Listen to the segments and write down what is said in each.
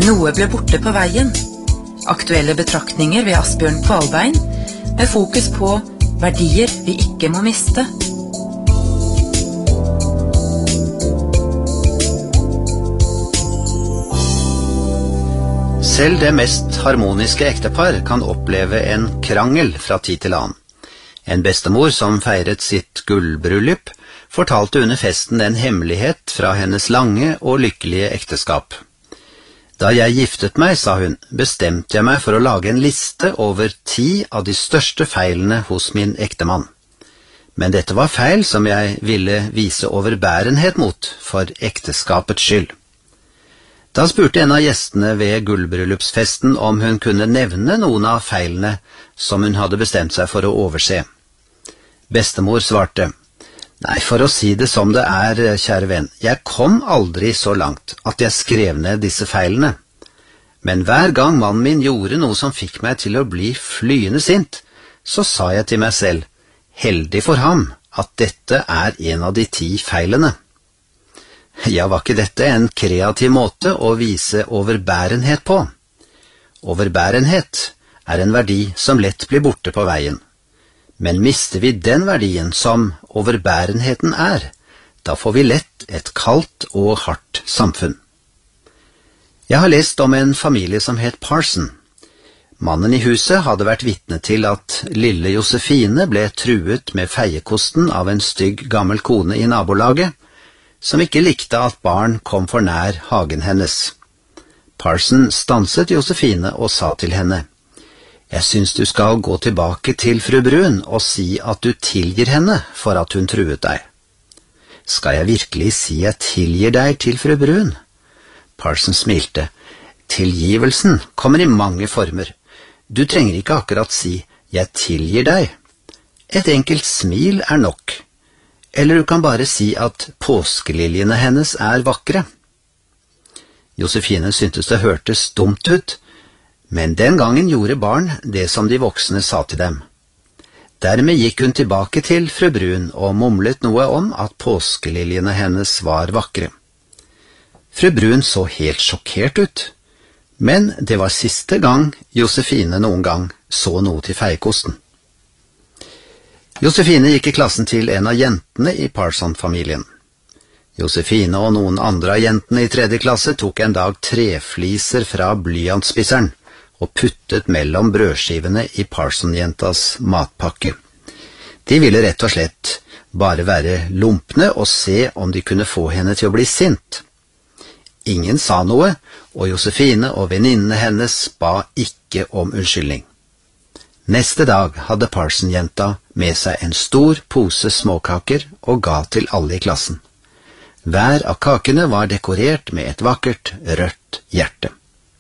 Noe ble borte på veien. Aktuelle betraktninger ved Asbjørn Kvalbein, med fokus på verdier vi ikke må miste. Selv det mest harmoniske ektepar kan oppleve en krangel fra tid til annen. En bestemor som feiret sitt gullbryllup, fortalte under festen en hemmelighet fra hennes lange og lykkelige ekteskap. Da jeg giftet meg, sa hun, bestemte jeg meg for å lage en liste over 10 av de største feilene hos min ektemann. Men dette var feil som jeg ville vise overbærenhet mot for ekteskapets skyld. Da spurte en av gjestene ved gullbryllupsfesten om hun kunne nevne noen av feilene som hun hadde bestemt seg for å overse. Bestemor svarte, «Nei, for å si det som det er, kjære venn, jeg kom aldri så langt at jeg skrev ned disse feilene. Men hver gang mannen min gjorde noe som fikk meg til å bli flyende sint, så sa jeg til meg selv, heldig for ham at dette er en av de 10 feilene. Ja, var ikke dette en kreativ måte å vise overbærenhet på? Overbærenhet er en verdi som lett blir borte på veien. Men mister vi den verdien som overbærenheten er, da får vi lett et kaldt og hardt samfunn. Jeg har lest om en familie som het Parson. Mannen i huset hadde vært vitne til at lille Josefine ble truet med feiekosten av en stygg gammel kone i nabolaget, som ikke likte at barn kom for nær hagen hennes. Parson stanset Josefine og sa til henne, «Jeg synes du skal gå tilbake til fru Brun og si at du tilgir henne for at hun truet deg.» «Skal jeg virkelig si jeg tilgir deg til fru Brun?» Parson smilte. «Tilgivelsen kommer i mange former. Du trenger ikke akkurat si jeg tilgir deg. Et enkelt smil er nok. Eller du kan bare si at påskeliljene hennes er vakre.» Josefine syntes det hørtes dumt ut, men den gangen gjorde barn det som de voksne sa til dem. Dermed gikk hun tilbake til fru Brun og mumlet noe om at påskeliljene hennes var vakre. Fru Brun så helt sjokkert ut, men det var siste gang Josefine noen gang så noe til feiekosten. Josefine gikk i klassen til en av jentene i Parson-familien. Josefine og noen andre av jentene i 3. klasse tok en dag trefliser fra blyantspisseren og puttet mellom brødskivene i Parson-jentas matpakke. De ville rett og slett bare være lumpne og se om de kunne få henne til å bli sint. Ingen sa noe, og Josefine og venninnene hennes ba ikke om unnskyldning. Neste dag hadde Parson-jenta med seg en stor pose småkaker og ga til alle i klassen. Hver av kakene var dekorert med et vakkert, rødt hjerte.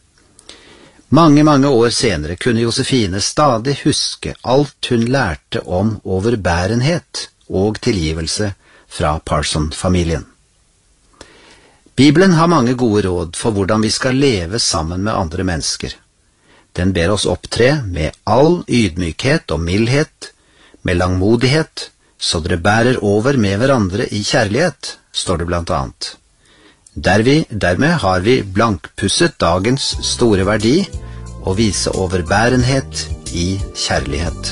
Mange år senere kunne Josefine stadig huske alt hun lærte om overbærenhet og tilgivelse fra Parson-familien. Bibelen har mange gode råd for hvordan vi skal leve sammen med andre mennesker. Den ber oss opptre med all ydmykhet og mildhet, med langmodighet, så dere bærer over med hverandre i kjærlighet, står det blant annet. Dermed har vi blankpusset dagens store verdi og vise overbærenhet i kjærlighet.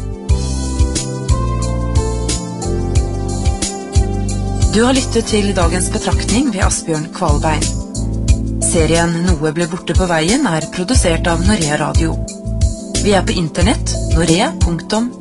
Du har lyttet til dagens betraktning ved Asbjørn Kvalbein. Serien Noe ble borte på veien er produsert av Norea Radio. Vi er på internett, norea.no.